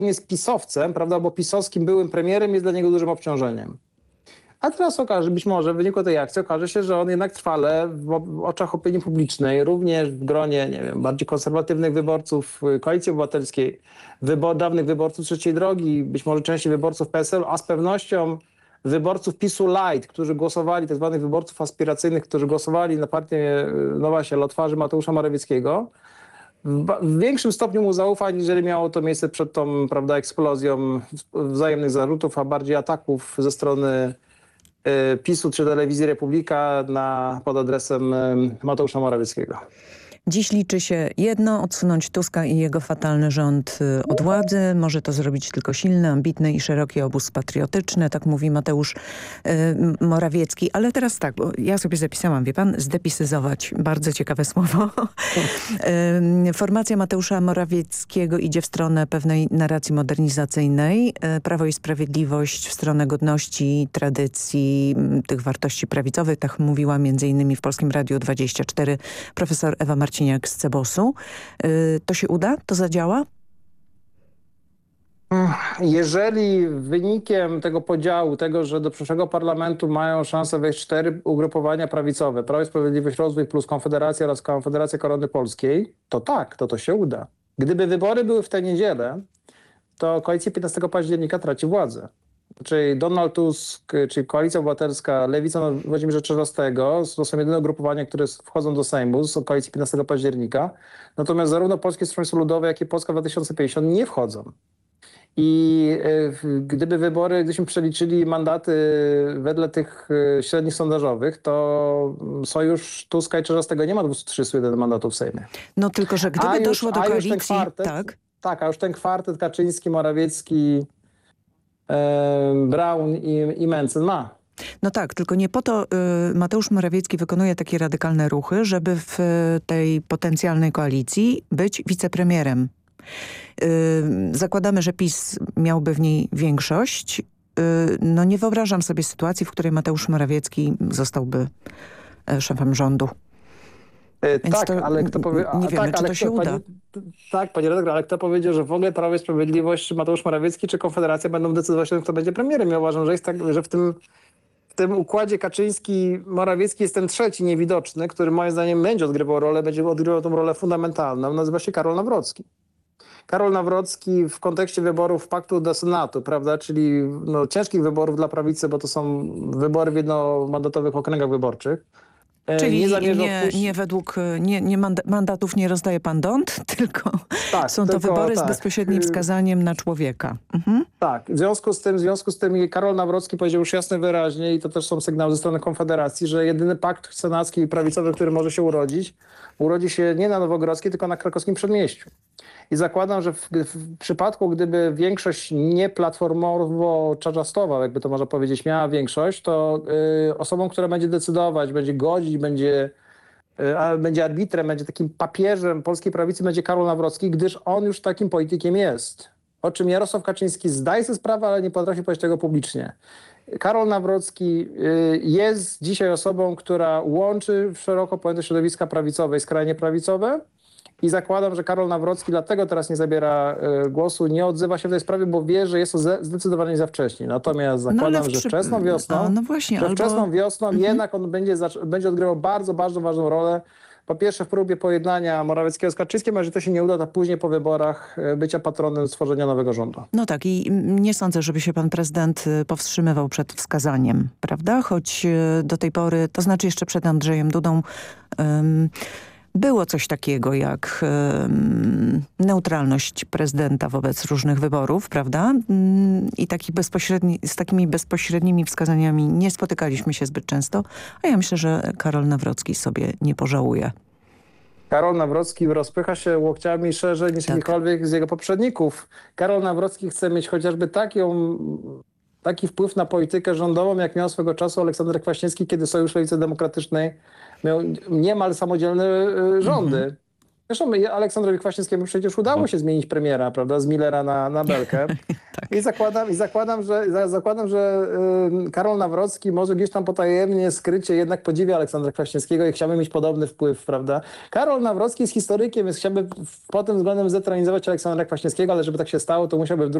jest pisowcem, prawda, bo pisowskim byłym premierem jest dla niego dużym obciążeniem. A teraz być może w wyniku tej akcji okaże się, że on jednak trwale w oczach opinii publicznej, również w gronie, nie wiem, bardziej konserwatywnych wyborców Koalicji Obywatelskiej, dawnych wyborców Trzeciej Drogi, być może części wyborców PSL, a z pewnością wyborców PiS-u Light, którzy głosowali, tak zwanych wyborców aspiracyjnych, którzy głosowali na partię, no właśnie, dla twarzy Mateusza Morawieckiego, w większym stopniu mu zaufa, aniżeli miało to miejsce przed tą, prawda, eksplozją wzajemnych zarzutów, a bardziej ataków ze strony PiS-u czy Telewizji Republika pod adresem Mateusza Morawieckiego. Dziś liczy się jedno: odsunąć Tuska i jego fatalny rząd od władzy. Może to zrobić tylko silny, ambitny i szeroki obóz patriotyczny, tak mówi Mateusz Morawiecki. Ale teraz tak, bo ja sobie zapisałam, wie pan, zdepisyzować. Bardzo ciekawe słowo. Formacja Mateusza Morawieckiego idzie w stronę pewnej narracji modernizacyjnej. Prawo i Sprawiedliwość w stronę godności, tradycji, tych wartości prawicowych. Tak mówiła m.in. w Polskim Radiu 24 profesor Ewa Marciniak z CEBOS-u. To się uda? To zadziała? Jeżeli wynikiem tego podziału, tego, że do przyszłego parlamentu mają szansę wejść 4 ugrupowania prawicowe, Prawo i Sprawiedliwość, Rozwój plus Konfederacja oraz Konfederacja Korony Polskiej, to tak, to się uda. Gdyby wybory były w tę niedzielę, to koalicja 15 października traci władzę. Czyli Donald Tusk, czyli Koalicja Obywatelska, Lewica Włodzimierza Czarzastego, to są jedyne ugrupowania, które wchodzą do Sejmu z koalicji 15 października. Natomiast zarówno Polskie Stronnictwo Ludowe, jak i Polska 2050 nie wchodzą. I gdybyśmy przeliczyli mandaty wedle tych średnich sondażowych, to sojusz Tuska i Czarzastego nie ma 231 mandatów w Sejmie. No tylko, że gdyby doszło do koalicji... A już ten kwartet Kaczyński, Morawiecki, Braun i Mencen ma. No tak, tylko nie po to Mateusz Morawiecki wykonuje takie radykalne ruchy, żeby w tej potencjalnej koalicji być wicepremierem. Zakładamy, że PiS miałby w niej większość. No nie wyobrażam sobie sytuacji, w której Mateusz Morawiecki zostałby szefem rządu. Tak, ale kto powie... Nie wiemy, czy to się uda. Tak, panie redaktor, ale kto powiedział, że w ogóle Prawo i Sprawiedliwość, czy Mateusz Morawiecki, czy Konfederacja będą decydować o tym, kto będzie premierem? Ja uważam, że jest tak, że w tym układzie Kaczyński-Morawiecki jest ten trzeci niewidoczny, który moim zdaniem będzie odgrywał tą rolę fundamentalną. Nazywa się Karol Nawrocki. Karol Nawrocki w kontekście wyborów Paktu do Senatu, prawda, czyli ciężkich wyborów dla prawicy, bo to są wybory w jednomandatowych okręgach wyborczych. Czyli mandatów nie rozdaje pan Dont, tylko są to wybory z bezpośrednim wskazaniem na człowieka. Mhm. Tak, w związku z tym Karol Nawrocki powiedział już jasno i wyraźnie, i to też są sygnały ze strony Konfederacji, że jedyny pakt senacki i prawicowy, który może się urodzi się nie na Nowogrodzkiej, tylko na krakowskim Przedmieściu. I zakładam, że w przypadku, gdyby większość nie platformowo-czarzastowa, jakby to można powiedzieć, miała większość, to osobą, która będzie decydować, będzie godzić, będzie arbitrem, będzie takim papieżem polskiej prawicy, będzie Karol Nawrocki, gdyż on już takim politykiem jest. O czym Jarosław Kaczyński zdaje sobie sprawę, ale nie potrafi powiedzieć tego publicznie. Karol Nawrocki jest dzisiaj osobą, która łączy szeroko pojęte środowiska prawicowe i skrajnie prawicowe. I zakładam, że Karol Nawrocki dlatego teraz nie zabiera głosu, nie odzywa się w tej sprawie, bo wie, że jest to zdecydowanie za wcześnie. Natomiast zakładam, że wczesną wiosną jednak on będzie odgrywał bardzo, bardzo ważną rolę. Po pierwsze w próbie pojednania Morawieckiego z Kaczyńskim, a że to się nie uda, to później po wyborach bycia patronem stworzenia nowego rządu. No tak, i nie sądzę, żeby się pan prezydent powstrzymywał przed wskazaniem, prawda? Choć do tej pory, to znaczy jeszcze przed Andrzejem Dudą, było coś takiego jak neutralność prezydenta wobec różnych wyborów, prawda? I z takimi bezpośrednimi wskazaniami nie spotykaliśmy się zbyt często, a ja myślę, że Karol Nawrocki sobie nie pożałuje. Karol Nawrocki rozpycha się łokciami szerzej niż jakikolwiek z jego poprzedników. Karol Nawrocki chce mieć chociażby taki wpływ na politykę rządową, jak miał swego czasu Aleksander Kwaśniewski, kiedy Sojusz Lewicy Demokratycznej miał niemal samodzielne rządy. Zresztą Aleksandrowi Kwaśniewskiemu przecież udało się zmienić premiera, prawda, z Millera na Belkę. Tak. Zakładam, że Karol Nawrocki może gdzieś tam potajemnie, skrycie jednak podziwia Aleksandra Kwaśniewskiego i chciałby mieć podobny wpływ, prawda? Karol Nawrocki jest historykiem, więc chciałby pod tym względem zdetronizować Aleksandra Kwaśniewskiego, ale żeby tak się stało, to musiałby w